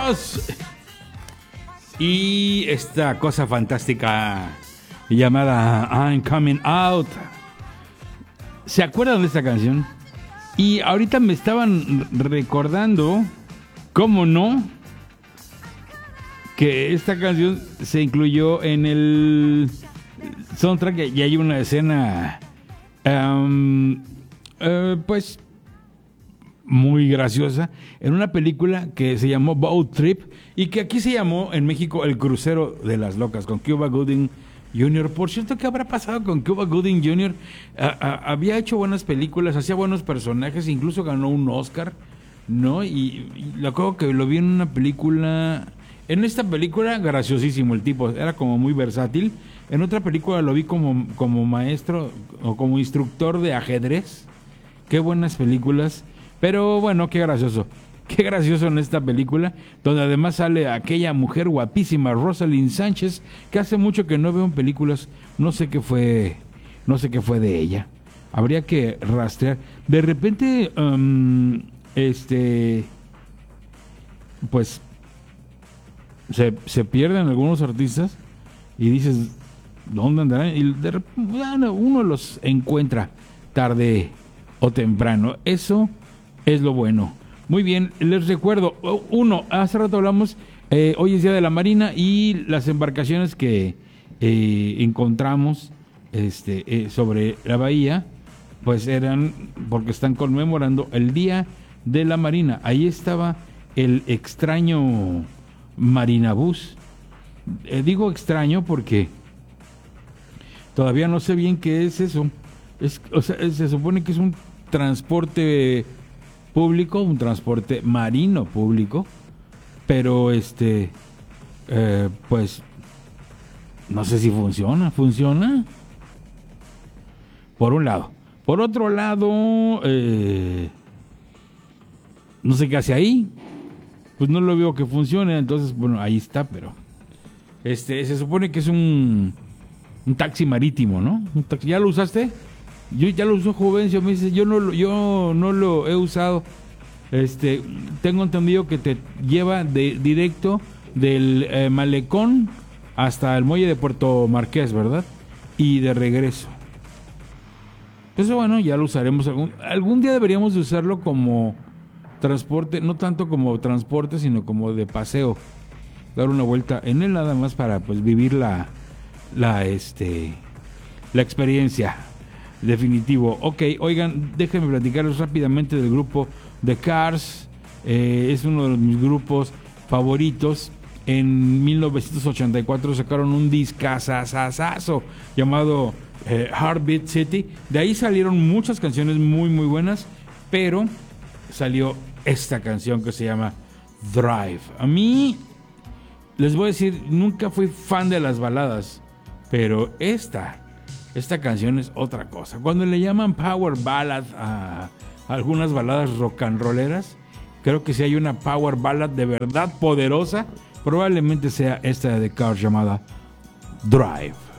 Cross y esta cosa fantástica llamada I'm Coming Out. ¿Se acuerdan de esta canción? Y ahorita me estaban recordando, ¿cómo no?, que esta canción se incluyó en el soundtrack y hay una escena pues muy graciosa en una película que se llamó Boat Trip y que aquí se llamó en México El Crucero de las Locas, con Cuba Gooding Jr. Por cierto, ¿qué habrá pasado con Cuba Gooding Jr.? Había hecho buenas películas, hacía buenos personajes, incluso ganó un Oscar, ¿no? Y lo acuerdo que lo vi en una película. En esta película, graciosísimo el tipo, era como muy versátil. En otra película lo vi como maestro o como instructor de ajedrez. Qué buenas películas. Pero bueno, qué gracioso. Qué gracioso en esta película, donde además sale aquella mujer guapísima, Rosalind Sánchez, que hace mucho que no veo en películas. No sé qué fue de ella. Habría que rastrear. De repente, pues se pierden algunos artistas y dices, ¿dónde andarán? Y uno los encuentra tarde o temprano. Eso es lo bueno. Muy bien, les recuerdo, hace rato hablamos, hoy es Día de la Marina y las embarcaciones que encontramos sobre la bahía, pues eran porque están conmemorando el Día de la Marina. Ahí estaba el extraño Marinabús. Digo extraño porque todavía no sé bien qué es eso. Se supone que es un transporte público, un transporte marino público, pero pues no sé si funciona. Por un lado. Por otro lado, no sé qué hace ahí. Pues no lo veo que funcione, entonces, bueno, ahí está, pero se supone que es un taxi marítimo, ¿no? ¿Ya lo usaste? Yo ya lo uso, Juvencio, me dice, yo no lo he usado. Tengo entendido que te lleva directo del malecón hasta el muelle de Puerto Marqués, ¿verdad? Y de regreso. Eso, bueno, ya lo usaremos algún día. Deberíamos de usarlo como transporte, no tanto como transporte, sino como de paseo, dar una vuelta en él nada más para pues vivir la experiencia. Definitivo. Ok, oigan, déjenme platicarles rápidamente del grupo The Cars. Es uno de mis grupos favoritos. En 1984 sacaron un discazazazazo llamado Heartbeat City. De ahí salieron muchas canciones muy muy buenas, pero salió esta canción que se llama Drive. A mí, les voy a decir, nunca fui fan de las baladas, pero esta canción es otra cosa. Cuando le llaman power ballad a algunas baladas rock and rolleras, creo que si hay una power ballad de verdad poderosa, probablemente sea esta de The Cars llamada Drive.